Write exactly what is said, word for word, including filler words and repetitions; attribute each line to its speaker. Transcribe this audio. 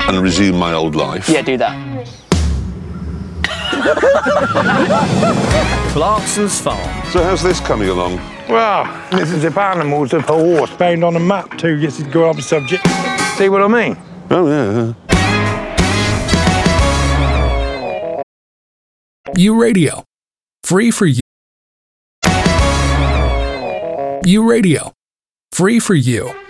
Speaker 1: and resume my old life.
Speaker 2: Yeah, do that.
Speaker 3: Clarkson's Farm.
Speaker 1: So how's this coming along?
Speaker 4: Well, this is if animals of a horse found on a map too. This is go off the subject. See what I mean?
Speaker 1: Oh, yeah.
Speaker 5: U Radio. Free for you. U Radio. Free for you.